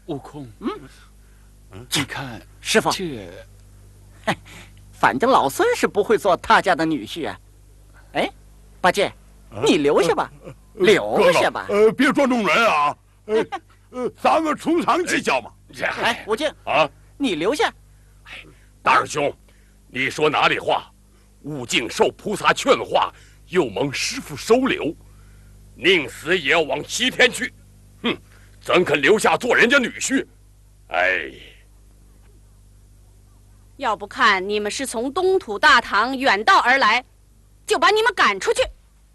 悟空，你看师傅，反正老孙是不会做他家的女婿啊。哎，八戒，你留下吧，留下吧。 别捉弄人啊！咱们从长计较嘛。 哎，悟净啊， 你留下。 大师兄，你说哪里话？悟净受菩萨劝化，又蒙师父收留，宁死也要往西天去。哼，怎肯留下做人家女婿？哎， 要不看你们是从东土大唐远道而来，就把你们赶出去。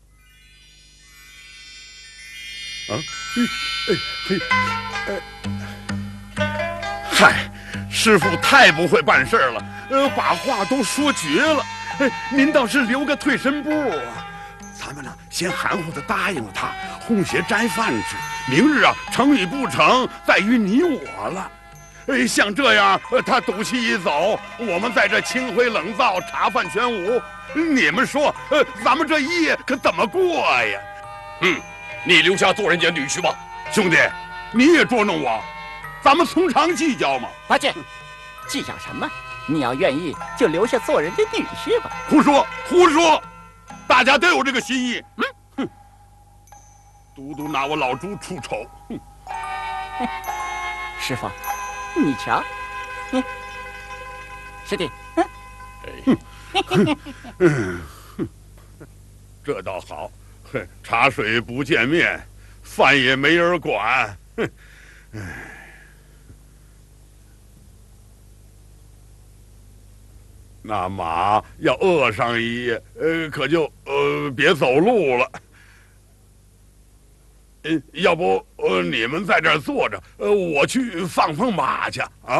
嗨，师傅太不会办事了，把话都说绝了。您倒是留个退身步啊！咱们呢，先含糊的答应了他，哄些斋饭吃。明日啊，成与不成，在于你我了。像这样，他赌气一走，我们在这清灰冷灶，茶饭全无。你们说，咱们这一夜可怎么过呀？ 你留下做人家女婿吧。 兄弟，你也捉弄我，咱们从长计较嘛。 八戒，计较什么？你要愿意，就留下做人家女婿吧。 胡说，胡说！大家都有这个心意。独独拿我老猪出丑。 师傅，你瞧，师弟， 这倒好，茶水不见面，饭也没人管。那马要饿上一夜，可就别走路了。要不你们在这儿坐着，我去放放马去啊！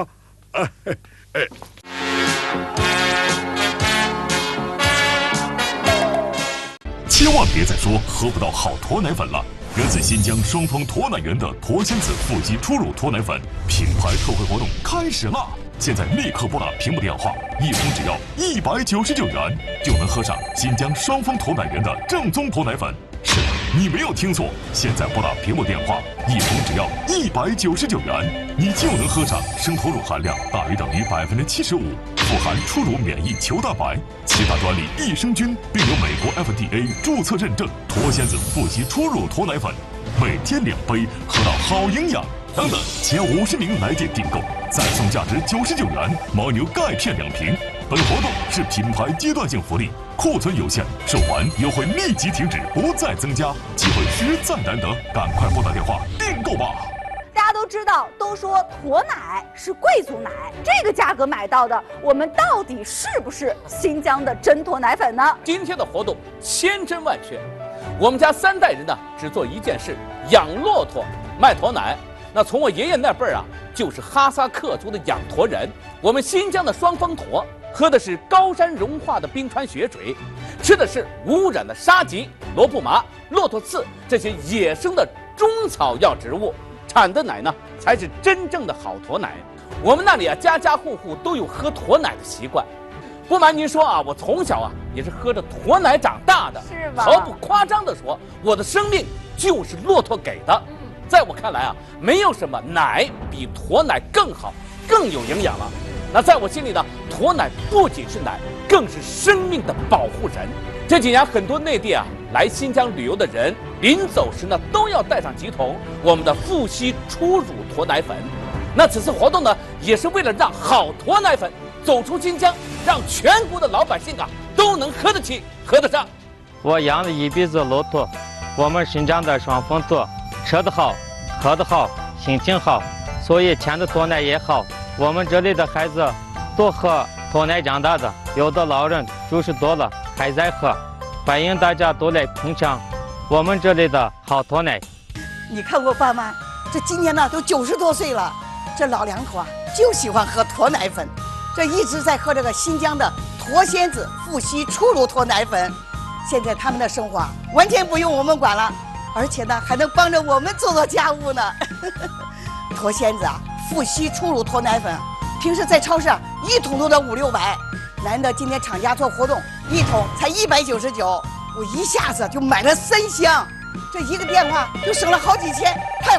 千万别再说喝不到好驼奶粉了。源自新疆双峰驼奶园的驼仙子腹肌初乳驼奶粉品牌特惠活动开始啦！现在立刻拨打屏幕电话，一封只要199元，就能喝上新疆双峰驼奶园的正宗驼奶粉。是的，你没有听错，现在拨打屏幕电话，一封只要199元，你就能喝上生驼乳含量大于等于75%，富含初乳免疫球蛋白、其他专利益生菌，并有美国 FDA 注册认证。驼仙子腹肌初乳驼奶粉，每天2杯，喝到好营养。等等，前50名来电订购，再送价值99元牦牛钙片2瓶。本活动是品牌阶段性福利，库存有限，售完优惠立即停止，不再增加，机会实在难得，赶快拨打电话订购吧！ 大家都知道，都说驼奶是贵族奶，这个价格买到的，我们到底是不是新疆的真驼奶粉呢？ 今天的活动千真万确，我们家3代人呢只做一件事：养骆驼，卖驼奶。那从我爷爷那辈儿啊，就是哈萨克族的养驼人。我们新疆的双峰驼喝的是高山融化的冰川雪水，吃的是无污染的沙棘、罗布麻、骆驼刺这些野生的中草药植物，产的奶呢才是真正的好驼奶。我们那里啊，家家户户都有喝驼奶的习惯。不瞒您说啊，我从小啊也是喝着驼奶长大的， 是吧？ 毫不夸张地说，我的生命就是骆驼给的。在我看来啊，没有什么奶比驼奶更好、更有营养了。那在我心里呢，驼奶不仅是奶，更是生命的保护神。这几年很多内地啊来新疆旅游的人，临走时呢都要带上几桶我们的富硒初乳驼奶粉。那此次活动呢，也是为了让好驼奶粉走出新疆，让全国的老百姓啊都能喝得起、喝得上。 我养了一辈子骆驼，我们新疆的双峰驼。吃得好，喝得好，心情好，所以牵的驼奶也好。我们这里的孩子都喝驼奶长大的，有的老人90多了还在喝。欢迎大家都来品尝我们这里的好驼奶。 你看我爸妈，这今年呢都90多岁了，这老两口啊就喜欢喝驼奶粉，这一直在喝这个新疆的驼仙子富硒初乳驼奶粉。现在他们的生活啊完全不用我们管了。而且呢，还能帮着我们做家务呢。驼仙子啊，富硒初乳驼奶粉，平时在超市啊1桶都得500、600，难得今天厂家做活动，1桶才199，我一下子就买了3箱，这一个电话就省了好几千，太